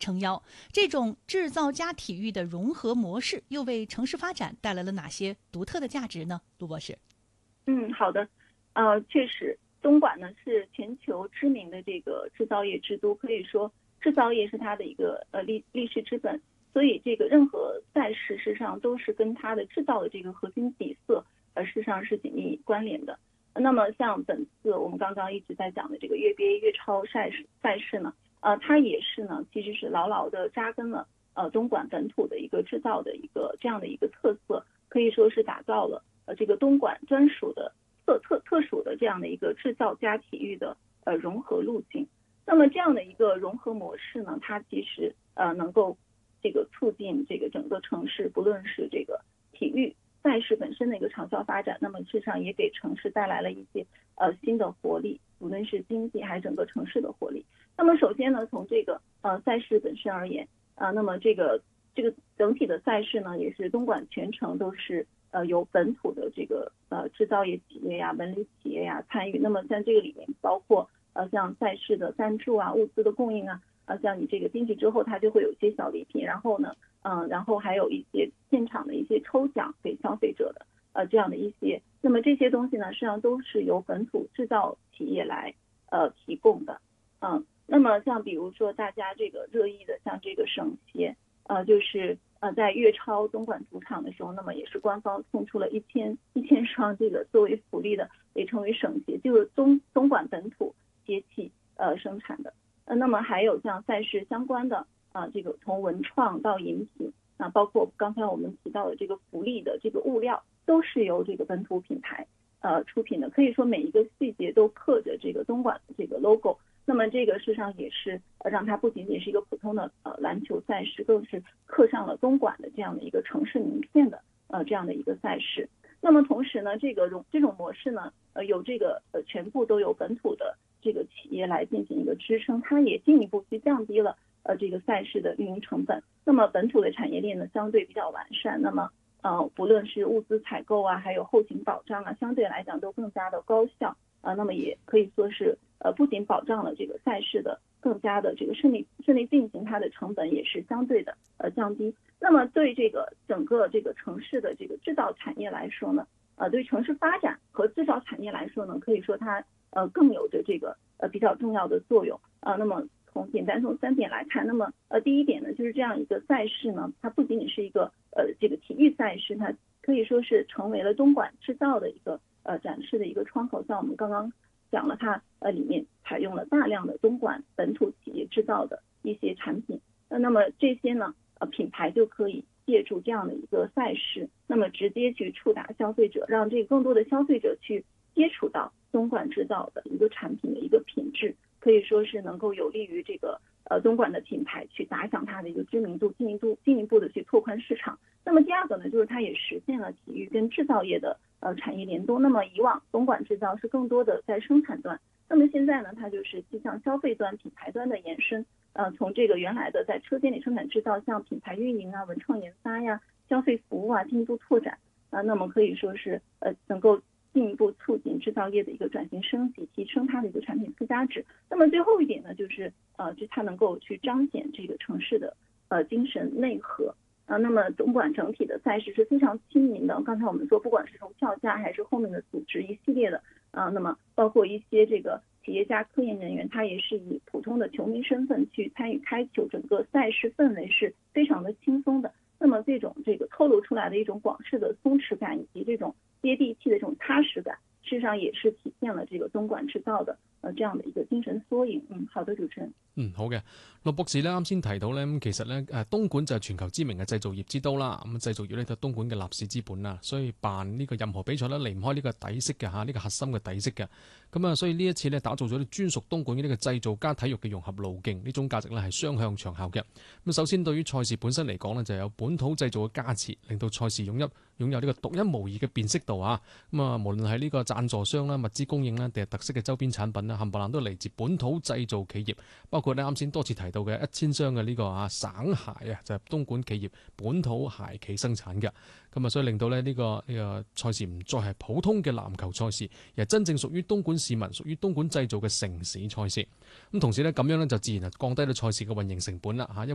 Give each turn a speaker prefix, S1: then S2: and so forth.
S1: 撑腰。这种制造加体育的融合模式，又为城市发展带来了哪些独特的价值呢？陆博士。
S2: 好的，确实，东莞呢是全球知名的这个制造业之都，可以说制造业是它的一个历史之本，所以这个任何赛事事实上都是跟它的制造的这个核心底色事实上是紧密关联的。那么像本次我们刚刚一直在讲的这个粤超赛事呢，它也是呢其实是牢牢的扎根了东莞本土的一个制造的一个这样的一个特色，可以说是打造了这个东莞专属的特殊的这样的一个制造加体育的融合路径。那么这样的一个融合模式呢，它其实能够这个促进这个整个城市，不论是这个体育赛事本身的一个长效发展，那么事实上也给城市带来了一些新的活力，无论是经济还是整个城市的活力。那么首先呢，从这个赛事本身而言，那么这个整体的赛事呢，也是东莞全程都是由本土的这个制造业企业呀、文旅企业呀参与。那么在这个里面包括像赛事的赞助啊、物资的供应啊，像你这个进去之后，它就会有一些小礼品，然后呢，然后还有一些现场的一些抽奖给消费者的这样的一些。那么这些东西呢，实际上都是由本土制造企业来提供的。那么像比如说大家这个热议的像这个省协，就是在粤超东莞主场的时候，那么也是官方送出了一千双这个作为福利的，也称为省协，就是东莞本土节气生产的。那么还有像赛事相关的这个从文创到饮品包括刚才我们提到的这个福利的这个物料，都是由这个本土品牌出品的，可以说每一个细节都刻着这个东莞的这个 logo。那么这个事实上也是让它不仅仅是一个普通的篮球赛事，更是刻上了东莞的这样的一个城市名片的这样的一个赛事。那么同时呢，这种模式呢，有这个全部都由本土的这个企业来进行一个支撑，它也进一步去降低了这个赛事的运营成本。那么本土的产业链呢相对比较完善，那么不论是物资采购啊，还有后勤保障啊，相对来讲都更加的高效那么也可以说是不仅保障了这个赛事的更加的这个顺利进行，它的成本也是相对的降低。那么对这个整个这个城市的这个制造产业来说呢，对城市发展和制造产业来说呢，可以说它更有着这个比较重要的作用那么简单从3点来看，那么第一点呢，就是这样一个赛事呢，它不仅仅是一个这个体育赛事，它可以说是成为了东莞制造的一个展示的一个窗口。像我们刚刚讲了，它里面采用了大量的东莞本土企业制造的一些产品，那么这些呢品牌就可以借助这样的一个赛事，那么直接去触达消费者，让这个更多的消费者去接触到东莞制造的一个产品的一个品质，可以说是能够有利于这个东莞的品牌去打响它的一个知名度，进一步的去拓宽市场。那么第二个呢，就是它也实现了体育跟制造业的产业联动。那么以往东莞制造是更多的在生产端，那么现在呢，它就是向消费端、品牌端的延伸。从这个原来的在车间里生产制造，像品牌运营啊、文创研发呀、消费服务啊进一步拓展那么可以说是能够进一步促进制造业的一个转型升级，提升它的一个产品附加值。那么最后一点呢，就是就它能够去彰显这个城市的精神内核那么东莞整体的赛事是非常亲民的。刚才我们说，不管是从票价还是后面的组织一系列的那么包括一些这个企业家、科研人员，他也是以普通的球迷身份去参与开球，整个赛事氛围是非常的轻松的。那么这个透露出来的一种广式的松弛感，以及这种接地气的这种踏实感，事实上也是体现了这个东莞制造的这樣嘅一個精神縮影。好的，主持人。
S3: 好嘅，陸博士咧啱先提到咧，其實咧東莞就係全球知名嘅製造業之都啦。咁製造業咧就東莞嘅立史之本啦，所以辦呢個任何比賽咧離唔開呢個底色嘅呢個核心嘅底色嘅。咁所以呢一次咧打造咗啲專屬東莞嘅呢個製造加體育嘅融合路徑，呢種價值咧係雙向長效嘅。咁首先對於賽事本身嚟講咧，就有本土製造嘅加持，令到賽事擁有呢個獨一無二嘅辨識度啊。無論係呢個贊助商啦、物資供應啦，定係特色嘅周邊產品啦，冚唪唥都嚟自本土製造企業，包括啱先多次提到嘅1000箱嘅呢個省鞋就係東莞企業本土鞋企生產嘅。所以令到呢個賽事唔再係普通嘅籃球賽事，而係真正屬於東莞市民、屬於東莞製造嘅城市賽事。咁同時呢，咁樣呢就自然係降低咗賽事嘅運營成本啦